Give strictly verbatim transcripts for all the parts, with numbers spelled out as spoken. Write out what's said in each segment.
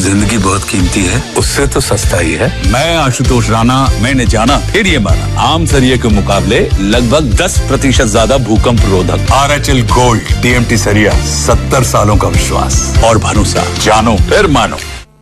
जिंदगी बहुत कीमती है, उससे तो सस्ता ही है। मैं आशुतोष राणा, मैंने जाना फिर ये माना, आम सरिये के मुकाबले लगभग दस प्रतिशत ज्यादा भूकंप रोधक। R H L gold TMT सरिया, सत्तर सालों का विश्वास और भरोसा, जानो फिर मानो।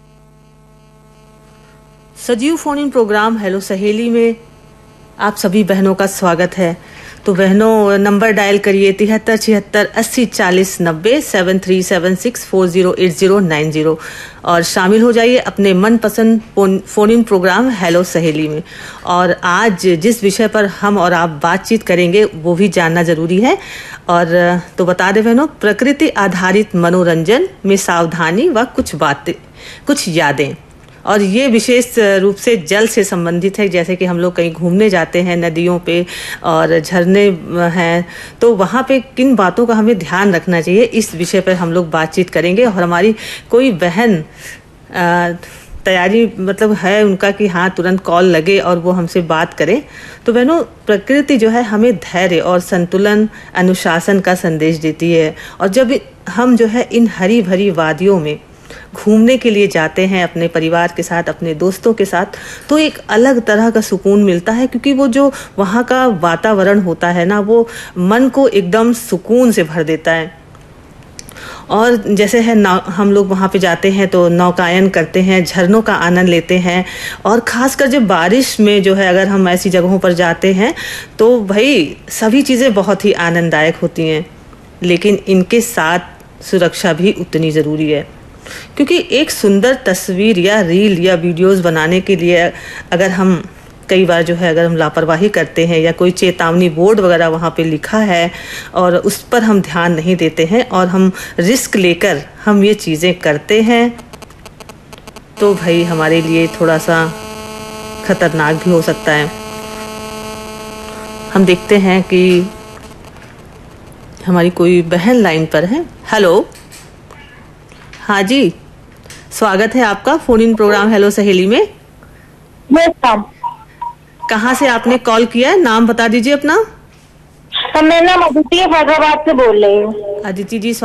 सजीव फोन इन प्रोग्राम हेलो सहेली में आप सभी बहनों का स्वागत है। तो बहनों, नंबर डायल करिए तिहत्तर छिहत्तर अस्सी चालीस नब्बे seven three seven six four zero eight zero nine zero और शामिल हो जाइए अपने मनपसंद फोन इन प्रोग्राम हेलो सहेली में। और आज जिस विषय पर हम और आप बातचीत करेंगे वो भी जानना जरूरी है। और तो बता दें बहनों, प्रकृति आधारित मनोरंजन में सावधानी व कुछ बातें, कुछ यादें। और ये विशेष रूप से जल से संबंधित है। जैसे कि हम लोग कहीं घूमने जाते हैं नदियों पे और झरने हैं, तो वहाँ पे किन बातों का हमें ध्यान रखना चाहिए, इस विषय पर हम लोग बातचीत करेंगे। और हमारी कोई बहन तैयारी मतलब है उनका कि हाँ तुरंत कॉल लगे और वो हमसे बात करें। तो बहनों, प्रकृति जो है हमें धैर्य और संतुलन, अनुशासन का संदेश देती है। और जब हम जो है इन हरी भरी वादियों में घूमने के लिए जाते हैं अपने परिवार के साथ, अपने दोस्तों के साथ, तो एक अलग तरह का सुकून मिलता है। क्योंकि वो जो वहाँ का वातावरण होता है ना, वो मन को एकदम सुकून से भर देता है। और जैसे है ना, हम लोग वहाँ पे जाते हैं तो नौकायन करते हैं, झरनों का आनंद लेते हैं। और ख़ासकर जब बारिश में जो है अगर हम ऐसी जगहों पर जाते हैं तो भाई सभी चीज़ें बहुत ही आनंददायक होती हैं, लेकिन इनके साथ सुरक्षा भी उतनी ज़रूरी है। क्योंकि एक सुंदर तस्वीर या रील या वीडियोस बनाने के लिए अगर हम कई बार जो है अगर हम लापरवाही करते हैं या कोई चेतावनी बोर्ड वगैरह वहाँ पे लिखा है और उस पर हम ध्यान नहीं देते हैं और हम रिस्क लेकर हम ये चीज़ें करते हैं, तो भाई हमारे लिए थोड़ा सा खतरनाक भी हो सकता है। हम देखते हैं कि हमारी कोई बहन लाइन पर है। हेलो, हाँ जी, स्वागत है आपका फोन इन प्रोग्राम हेलो सहेली में। कहाँ से आपने कॉल किया है, नाम बता दीजिए अपना। मेरा नाम अदिति हैदराबाद से बोल रही हूँ। अदिति जी